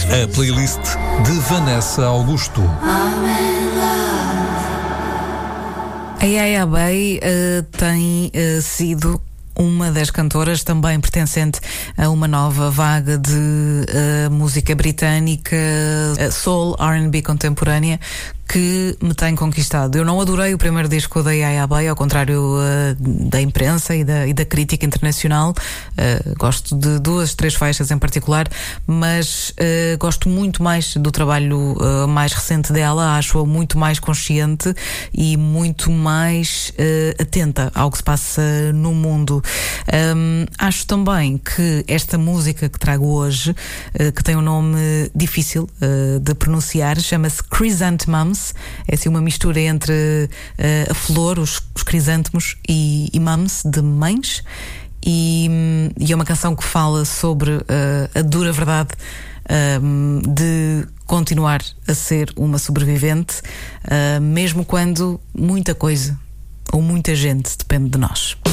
a playlist de Vanessa Augusto. A Yaya Bay tem sido uma das cantoras também pertencente a uma nova vaga de música britânica, soul, R&B contemporânea, que me tem conquistado. Eu não adorei o primeiro disco da Yaya Bay, ao contrário da imprensa e da crítica internacional. Gosto de 2, 3 faixas em particular, mas gosto muito mais do trabalho mais recente dela. Acho-a muito mais consciente e muito mais atenta ao que se passa no mundo. Acho também que esta música que trago hoje, que tem um nome difícil de pronunciar, chama-se Chrysanthemums. É assim uma mistura entre a flor, os crisântemos e mums, de mães, e é uma canção que fala sobre a dura verdade de continuar a ser uma sobrevivente, mesmo quando muita coisa ou muita gente depende de nós.